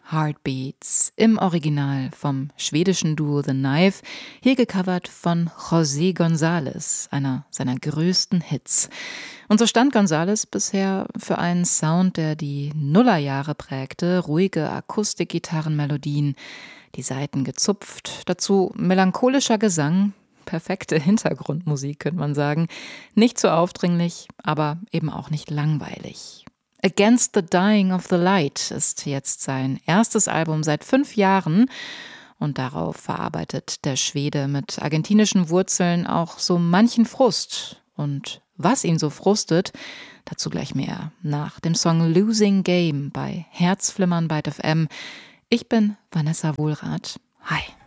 Heartbeats im Original vom schwedischen Duo The Knife, hier gecovert von José González, einer seiner größten Hits. Und so stand González bisher für einen Sound, der die Nullerjahre prägte, ruhige Akustikgitarrenmelodien, die Saiten gezupft, dazu melancholischer Gesang, perfekte Hintergrundmusik, könnte man sagen, nicht zu aufdringlich, aber eben auch nicht langweilig. Against the Dying of the Light ist jetzt sein erstes Album seit 5 Jahren und darauf verarbeitet der Schwede mit argentinischen Wurzeln auch so manchen Frust. Und was ihn so frustet, dazu gleich mehr nach dem Song Losing Game bei Herzflimmern bei FM. Ich bin Vanessa Wohlrath. Hi.